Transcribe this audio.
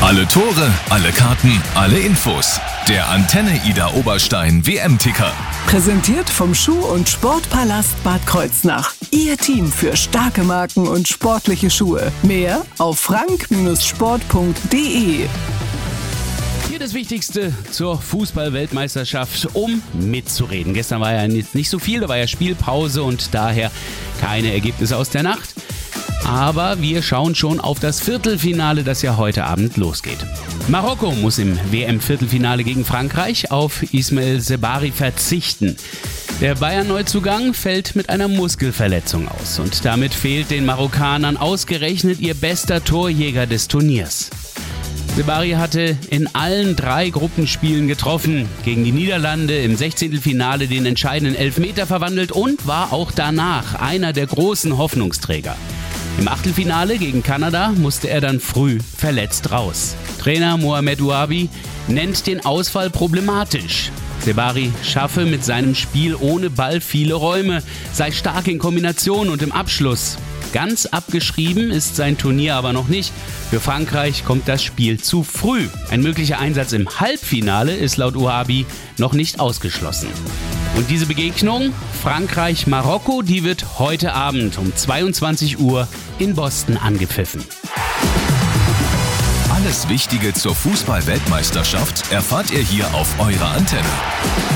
Alle Tore, alle Karten, alle Infos. Der Antenne Ida Oberstein WM-Ticker. Präsentiert vom Schuh- und Sportpalast Bad Kreuznach. Ihr Team für starke Marken und sportliche Schuhe. Mehr auf frank-sport.de. Hier das Wichtigste zur Fußball-Weltmeisterschaft, um mitzureden. Gestern war ja nicht so viel, da war ja Spielpause und daher keine Ergebnisse aus der Nacht. Aber wir schauen schon auf das Viertelfinale, das ja heute Abend losgeht. Marokko muss im WM-Viertelfinale gegen Frankreich auf Ismail Sebari verzichten. Der Bayern-Neuzugang fällt mit einer Muskelverletzung aus und damit fehlt den Marokkanern ausgerechnet ihr bester Torjäger des Turniers. Sebari hatte in allen 3 Gruppenspielen getroffen, gegen die Niederlande im 16. Finale den entscheidenden Elfmeter verwandelt und war auch danach einer der großen Hoffnungsträger. Im Achtelfinale gegen Kanada musste er dann früh verletzt raus. Trainer Mohamed Ouabi nennt den Ausfall problematisch. Sebari schaffe mit seinem Spiel ohne Ball viele Räume, sei stark in Kombination und im Abschluss. Ganz abgeschrieben ist sein Turnier aber noch nicht. Für Frankreich kommt das Spiel zu früh. Ein möglicher Einsatz im Halbfinale ist laut Ouabi noch nicht ausgeschlossen. Und diese Begegnung Frankreich-Marokko, die wird heute Abend um 22 Uhr in Boston angepfiffen. Alles Wichtige zur Fußball-Weltmeisterschaft erfahrt ihr hier auf eurer Antenne.